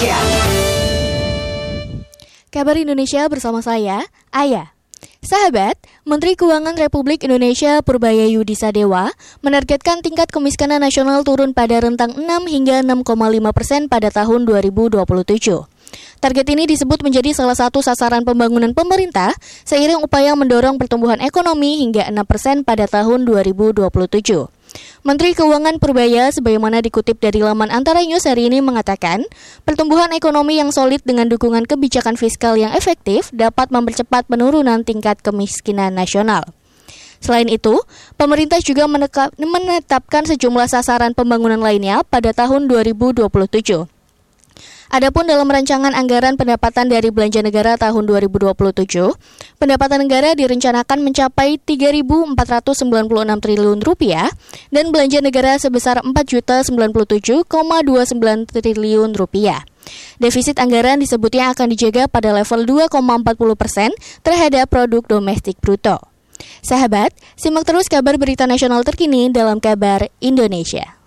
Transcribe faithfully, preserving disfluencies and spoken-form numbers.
Kabar Indonesia bersama saya, Aya. Sahabat, Menteri Keuangan Republik Indonesia Purbayayudi Sadewa menargetkan tingkat kemiskinan nasional turun pada rentang enam hingga enam koma lima persen pada tahun dua ribu dua puluh tujuh. Target ini disebut menjadi salah satu sasaran pembangunan pemerintah seiring upaya mendorong pertumbuhan ekonomi hingga enam persen pada tahun dua ribu dua puluh tujuh. Menteri Keuangan Purbaya sebagaimana dikutip dari laman Antara News hari ini mengatakan, pertumbuhan ekonomi yang solid dengan dukungan kebijakan fiskal yang efektif dapat mempercepat penurunan tingkat kemiskinan nasional. Selain itu, pemerintah juga menetapkan sejumlah sasaran pembangunan lainnya pada tahun dua ribu dua puluh tujuh. Adapun dalam rancangan anggaran pendapatan dari belanja negara tahun dua ribu dua puluh tujuh, pendapatan negara direncanakan mencapai tiga ribu empat ratus sembilan puluh enam triliun rupiah dan belanja negara sebesar empat juta sembilan puluh tujuh koma dua sembilan triliun rupiah. Defisit anggaran disebutnya akan dijaga pada level dua koma empat puluh persen terhadap produk domestik bruto. Sahabat, simak terus kabar berita nasional terkini dalam Kabar Indonesia.